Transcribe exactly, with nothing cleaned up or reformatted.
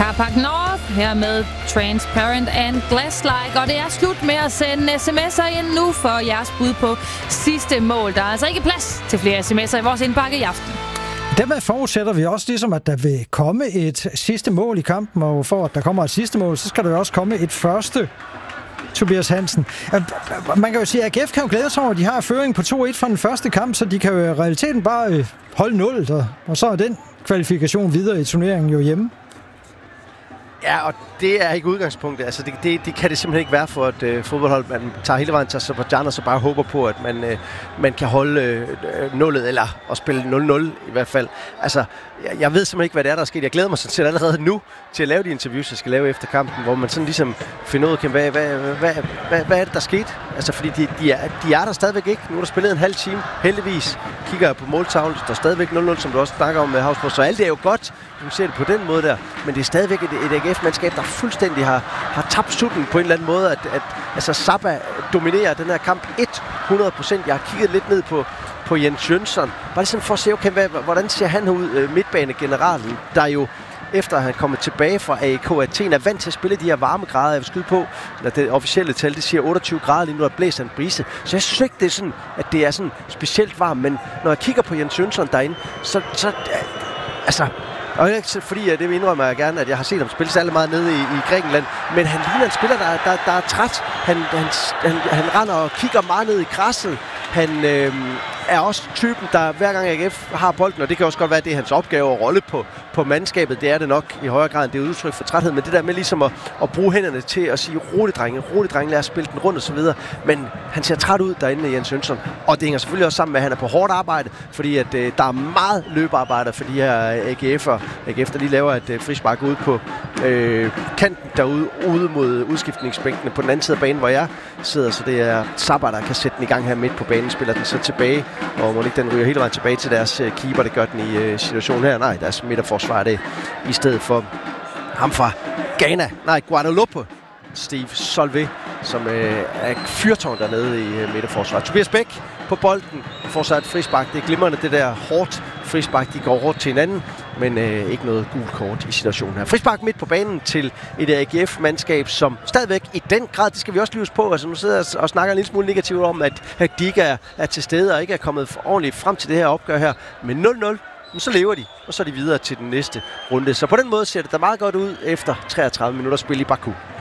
Carpark North her med Transparent and Glass-like. Og det er slut med at sende sms'er ind nu for jeres bud på sidste mål. Der er altså ikke plads til flere sms'er i vores indbakke i aften. Dermed forudsætter vi også ligesom, at der vil komme et sidste mål i kampen, og for at der kommer et sidste mål, så skal der jo også komme et første. Tobias Hansen. Man kan jo sige, at A G F kan jo glæde sig over, at de har føring på to et fra den første kamp, så de kan jo i realiteten bare holde nul, og så er den kvalifikation videre i turneringen jo hjemme. Ja, og det er ikke udgangspunktet. Altså, det, det, det kan det simpelthen ikke være for et øh, fodboldhold. Man tager hele vejen til Aserbajdsjan og så bare håber på, at man, øh, man kan holde øh, nullet, eller at spille nul nul i hvert fald. Altså, jeg, jeg ved simpelthen ikke, hvad det er, der er sket. Jeg glæder mig sådan set allerede nu til at lave de interviews, jeg skal lave efter kampen, hvor man sådan ligesom finder ud af, hvad, hvad, hvad, hvad, hvad er det, der skete? Altså, fordi de, de, er, de er der stadigvæk ikke. Nu er der spillet en halv time. Heldigvis kigger jeg på måltavlen. Der er stadigvæk nul nul, som du også snakker om med Havsborg. Så alt det er jo godt, du ser det på den måde der. Men det er stadigvæk et, et A G F-mandskab, der fuldstændig har, har tabt sutten på en eller anden måde. At, at altså, Saba dominerer den her kamp hundrede procent. Jeg har kigget lidt ned på, på Jens Jønsson. Bare ligesom for at se, okay, hvad, hvordan ser han ud, midtbanegeneralen, der jo efter at han er kommet tilbage fra A E K Athen, er vant til at spille de her varmegrader. Jeg vil skyde på, at det officielle tal, det siger otteogtyve grader lige nu, der blæser en brise. Så jeg synes ikke, det er sådan, at det er sådan specielt varmt. Men når jeg kigger på Jens Jønsson derinde, så, så altså, og ikke fordi, at det vil indrømme jeg gerne, at jeg har set ham spille særlig meget nede i, i Grækenland, men han ligner en spiller, der, der, der er træt. Han, han, han, han render og kigger meget ned i græsset. Han øh, er også typen, der hver gang A G F har bolden, og det kan også godt være, at det er hans opgave at rolle på, på mandskabet. Det er det nok i højere grad, end det er udtryk for træthed, men det der med ligesom at, at bruge hænderne til at sige, rolig drenge, rolig drenge, lad os spille den rundt og så videre. Men han ser træt ud derinde, Jens Jønsson, og det hænger selvfølgelig også sammen med, at han er på hårdt arbejde, fordi at, øh, der er meget løbearbejder for de her A G F'er. A G F, der lige laver et øh, frispark ude på øh, kanten derude, ude mod udskiftningsbænkene på den anden side af banen, hvor jeg sidder, så det er Saba, der kan sætte den i gang her midt på banen, spiller den så tilbage, og må ikke den ryger hele vejen tilbage til deres øh, keeper, det gør den i øh, situationen her. Nej, deres midterforsvar er det i stedet for ham fra Ghana, nej, Guadeloupe, Steve Solvay, som øh, er fyrtårn dernede i øh, midterforsvaret. Tobias Bæk på bolden, får sig et frispark. Det er glimrende, det der hårdt frispark. De går hårdt til hinanden, men øh, ikke noget gult kort i situationen her. Frispark midt på banen til et A G F-mandskab, som stadigvæk i den grad, det skal vi også lyves på, altså nu sidder jeg og snakker en lille smule negativt om, at, at de ikke er, er til stede og ikke er kommet ordentligt frem til det her opgør her. Men nul nul, så lever de, og så er de videre til den næste runde. Så på den måde ser det da meget godt ud efter treogtredive minutter spil i Baku.